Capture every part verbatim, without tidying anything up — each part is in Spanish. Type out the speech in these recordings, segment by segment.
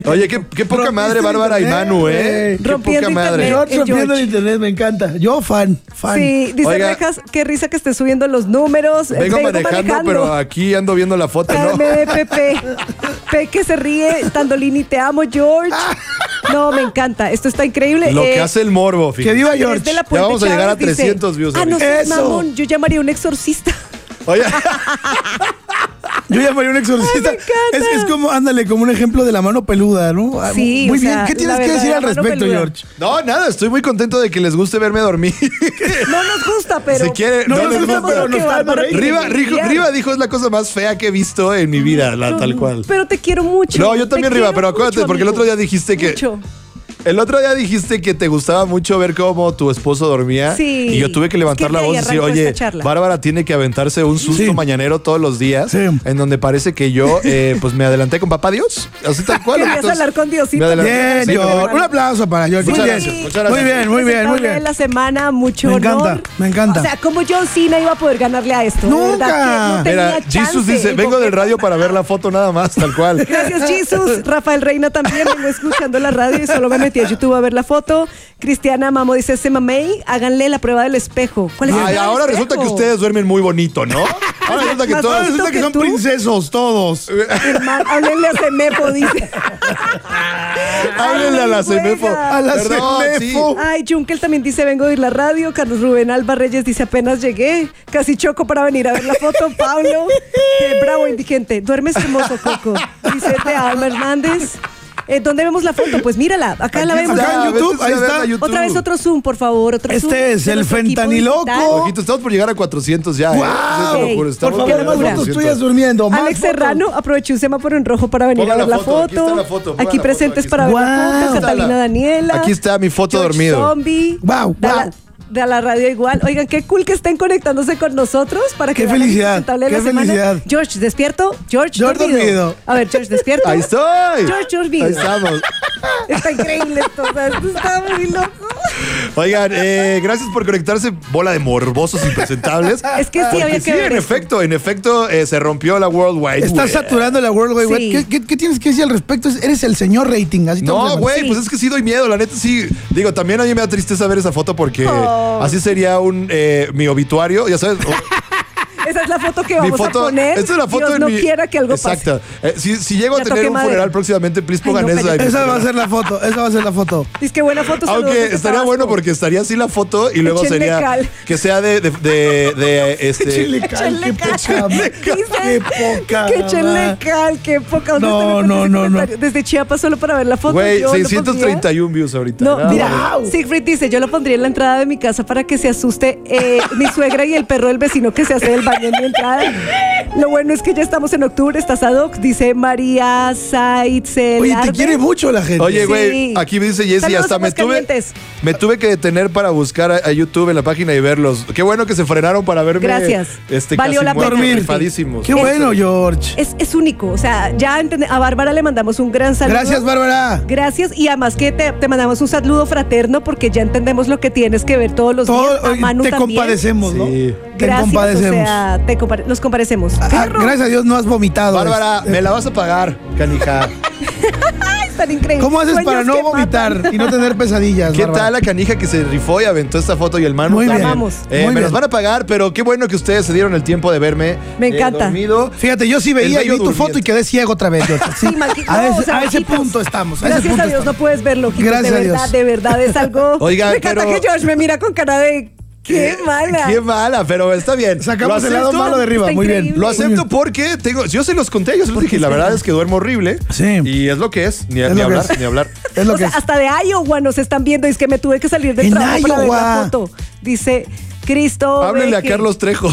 Oye, qué, qué poca Rompiste madre el Bárbara y internet, Manu, ¿eh? güey. Qué Rompiendo poca madre. internet. George rompiendo George. el internet, me encanta. Yo fan, fan. Sí, dice Oiga. Rejas, qué risa que esté subiendo los números. Vengo, manejando, pero aquí ando viendo la foto, ¿no? M D Pepe. Pe que se ríe. Tandolini, te amo, George. No, me encanta. Esto está increíble. Lo Eh, que hace el morbo, fíjate. Que viva Andrés George. de la Ya Puente vamos a llegar a Chávez dice, trescientos views Ah, no ahorita. seas Eso. mamón. Yo llamaría a un exorcista. Oye, Yo llamaría a un exorcista. Ay, me encanta. Es, es como, ándale, como un ejemplo de la mano peluda, ¿no? Ah, Sí, Muy o bien. sea, ¿Qué tienes la que decir al verdadera mano respecto, peluda. George? no, nada, estoy muy contento de que les guste verme dormir. No nos gusta, pero. Si quiere, no no, nos les gusta, gusta. pero nos está dando rating. Riva, Riva, Rijo- Riva dijo es la cosa más fea que he visto en mi vida, la, tal cual. Pero te quiero mucho. No, yo también, Te Riva, quiero pero acuérdate, mucho, porque el amigo. otro día dijiste que- Mucho. El otro día dijiste que te gustaba mucho ver cómo tu esposo dormía. Sí. Y yo tuve que levantar Es que la de voz y ahí decir, arrancó oye, esta charla. Bárbara tiene que aventarse un susto Sí. mañanero todos los días. Sí. En donde parece que yo, eh, pues me adelanté con papá Dios. Así tal cual. Querías Entonces, hablar con Diosito. me adelanté. Bien, Sí, me George. voy. Un aplauso para George. Muchas Muy gracias, bien. muchas gracias. Muy bien, muy bien, muy Presentable de bien. la semana, mucho Me honor. encanta, me encanta. O sea, como John Cena iba a poder ganarle a esto. de Nunca. verdad que no tenía Mira, chance. Jesus dice, El vengo del boquete- radio para ver la foto nada más, tal cual. Gracias, Jesus. Rafael Reina también. Vengo escuchando la radio y solo me metí a YouTube a ver la foto. Cristiana Mamo dice, se mamey, háganle la prueba del espejo. ¿Cuál es la Ay, prueba del ahora espejo? resulta que ustedes duermen muy bonito, ¿no? Ahora resulta que Más todos... bonito Resulta que que son tú. princesos todos. Hermano, háblenle a Semepo, dice. Háblenle a la Ay, Semefo. juega. A la Perdón, Semefo. Ay, Junkel también dice, vengo de ir la radio. Carlos Rubén Alba Reyes dice, apenas llegué. Casi choco para venir a ver la foto. Pablo, eh, bravo, indigente. Duermes hermoso, Coco. Dice de Alma Hernández. Eh, ¿Dónde vemos la foto? Pues mírala, acá la Aquí vemos. Acá en vete YouTube, a ahí ver está. a YouTube. Otra vez otro zoom, por favor. Otro zoom Este es de el nuestro equipo fentaniloco. digital. Ojito, estamos por llegar a cuatrocientos ya. ¿eh? ¡Guau! Sí, te lo juro, Por estamos favor, por llegar a más fotos cuatrocientos. tuyas durmiendo. Más Alex fotos. Serrano aprovechó un semáforo en rojo para venir Ponga a ver la la foto, aquí foto. está la foto, ponga Aquí la foto, presentes aquí para está. ver la Guau. foto. Catalina Aquí está la- Daniela. aquí está mi foto George dormido. Zombie. Guau, De a la- guau. De a la radio igual. Oigan, qué cool que estén conectándose con nosotros para que Qué vean la felicidad, presentable de la qué semana. felicidad. George, ¿despierto? George, George dormido. dormido. A ver, George, ¿despierto? Ahí estoy. George dormido. Ahí estamos. Está increíble esto. O sea, esto está muy loco. Oigan, eh, gracias por conectarse, bola de morbosos impresentables. Es que sí, Porque había que sí, ver en esto. efecto, en efecto, eh, se rompió la World Wide Estás Web. saturando la World Wide Web. Sí. ¿Qué, qué, qué tienes que decir al respecto? Eres el señor rating. Así te vamos a No, llamar. güey, Sí. pues es que sí doy miedo, la neta sí. Digo, también a mí me da tristeza ver esa foto porque Oh. así sería un eh, mi obituario, ya sabes. o- Esa es la foto que mi vamos foto, a poner. esta es la foto Dios en no mi. quiera que algo Exacto. Eh, si, si llego a Ya tener toqué un madera. funeral próximamente, please Ay, pongan no, esa. cállate. en mi Esa va a funeral. ser la foto. Esa va a ser la foto. pase. Dice que buena foto. saludos Aunque desde estaría Tabasco. bueno porque estaría así la foto y luego Échenle sería cal. que sea de, de, de, de, este. Échenle cal, Échenle qué cal. poca. Dice Qué poca. Que échenle ma. cal, qué poca. ¿Dónde No, está mi no, ese no, no. comentario? Desde Chiapas solo para ver la foto. Güey, yo lo seiscientos treinta pondría. y uno views ahorita. No, Nada mira, más. Siegfried dice, yo lo pondría en la entrada de mi casa para que se asuste eh, mi suegra y el perro del vecino que se hace del baño en mi entrada. Lo bueno es que ya estamos en octubre, estás ad hoc, dice María Saitzel. Oye, te quiere mucho la gente. Oye, güey, Sí. aquí me dice Jessy, Saludos hasta a me tuve, Aguascalientes. me tuve que detener para buscar a, a YouTube en la página y verlos. Qué bueno que se frenaron para verme. Gracias. Este, Valió casi la pena. muertos, Dormir. rifadísimos. Qué bueno, George. Es, es único, o sea, ya entende- a Bárbara le mandamos un gran saludo. Gracias, Bárbara. Gracias y además que te, te mandamos un saludo fraterno porque ya entendemos lo que tienes que ver todos los Todo, días. A oye, Manu te también. compadecemos, ¿no? Sí. Te Gracias, compadecemos. o sea, te compare- nos comparecemos. Ah, Perro, gracias a Dios no has vomitado. Bárbara, Este, me la vas a pagar, canija. es tan increíble. ¿Cómo haces Sueños para no que vomitar matan. y no tener pesadillas? ¿Qué Bárbara? tal la canija que se rifó y aventó esta foto y el mano? Muy bien. Amamos. Eh, Muy me bien. las van a pagar, pero qué bueno que ustedes se dieron el tiempo de verme. Me eh, encanta. dormido. Fíjate, yo sí veía El y bello vi tu durmiente. foto y quedé ciego otra vez, George. Sí, Sí, Marqui- a, no, ese, o sea, a ese Marquitos, punto estamos. A ese Gracias punto a Dios estamos. no puedes verlo, Ojitos. Gracias de a verdad, Dios. de verdad es algo. Oigan, me encanta pero- que George me mira con cara de qué mala. Qué mala, pero está bien. Sacamos Lo el lado acepto. malo de arriba. Está Muy bien. increíble. Lo Muy acepto bien. porque tengo, yo se los conté, yo se los Porque dije, y la es verdad verdad. es que duermo horrible. Sí. Y es lo que es, ni, Es ni lo que hablar, es. ni hablar. Es lo O que sea, es. hasta de Iowa nos están viendo. Y es que me tuve que salir del En trabajo para ver la Iowa. foto. Dice Cristo. Háblenle a Beque. Carlos Trejo.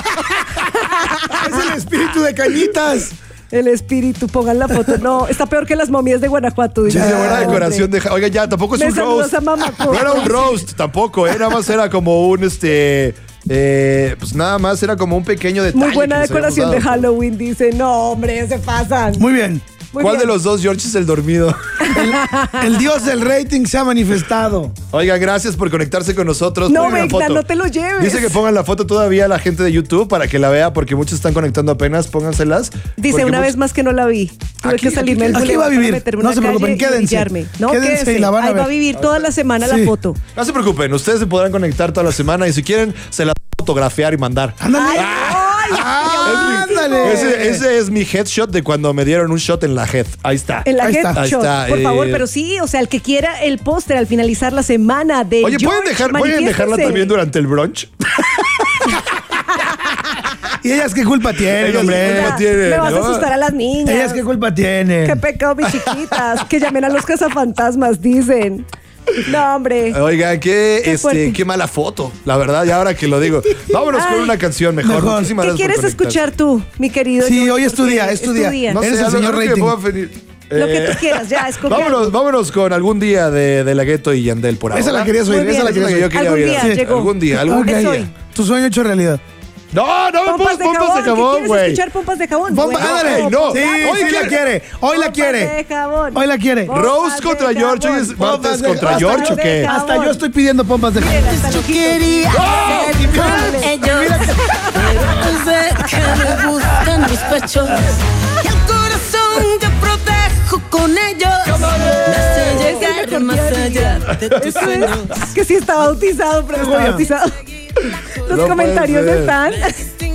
Es el espíritu de Cañitas. El espíritu, pongan la foto. No, está peor que las momias de Guanajuato. dice. Qué buena Hombre. decoración de... Oiga, ya, tampoco es Me un saludas roast. a mamá, No era un por- roast, tampoco, ¿eh? Nada más era como un, este... eh, pues nada más era como un pequeño detalle. Muy buena que les habíamos decoración de dado. Halloween, dice. No, hombre, se pasan. Muy bien. Muy ¿Cuál bien. de los dos, George, es el dormido? El, el dios del rating se ha manifestado. Oiga, gracias por conectarse con nosotros. No, Pongan la venga, foto. no te lo lleves. Dice que pongan la foto todavía a la gente de YouTube para que la vea, porque muchos están conectando apenas. Pónganselas. Dice porque una muchos- vez más que no la vi. Tuve Aquí- que salirme aquí- del aquí bulevar va a para vivir. meterme No una se preocupen, calle y quédense. orillarme. No, Quédense quédense. y la van a Ahí va a ver. vivir toda la semana Sí. la foto. No se preocupen, ustedes se podrán conectar toda la semana y si quieren, se la fotografiar y mandar. Ándale. Ay, ay, Ándale. Ese, ese es mi headshot de cuando me dieron un shot en la head. Ahí está. En la Ahí está. headshot, Ahí está, por eh. favor, pero sí, o sea, el que quiera el póster al finalizar la semana de Oye, ¿pueden, George, dejar, ¿pueden dejarla manifiéstense. también durante el brunch? ¿Y ellas qué culpa tienen, Ellas qué hombre? culpa tienen. Me vas a ¿no? asustar a las niñas. ¿Ellas qué culpa tienen? Qué pecado, mis chiquitas. Que llamen a los cazafantasmas, dicen. No, hombre. Oigan, qué, Qué este, fuerte. qué mala foto, la verdad, y ahora que lo digo. Vámonos con Ay. una canción mejor. Mejor. Muchísimas ¿Qué gracias quieres por conectarse. escuchar tú, mi querido? Sí, George? hoy es tu Porque día, es tu día. día. No Eres sé, el señor algo que rating. pueda venir. Lo que Eh, tú quieras, ya, escoge Vámonos, algo. vámonos con algún día de, de la Gueto y Yandel por ahora. Esa la querías oír, Muy esa la bien. querías Esa que yo oír. quería Algún oír. día llegó. Algún día, algún Ok. Es día. hoy. Tu sueño hecho realidad. No, no me Pompas pongas de pompas jabón. de ¿Qué jabón, quieres güey. escuchar pompas de jabón? Pompa, Bueno, ándale. no. Sí, Hoy sí quiere- la quiere. Hoy la pompas quiere. de jabón. Hoy la quiere. Pompas Rose contra de George, hoy jabón. es martes Pompas de- contra hasta George, yo- ¿o qué? de- Hasta yo estoy pidiendo pompas de jabón. Miren, hasta Yo loquito. quería ¡Oh! ser con ellos, pero al ver que me buscan mis pechos y el corazón que protejo con ellos, me hace llegar más allá de tus Eso sueños. es que sí está bautizado, pero no está Bueno. bautizado. Los No comentarios puede ser. están.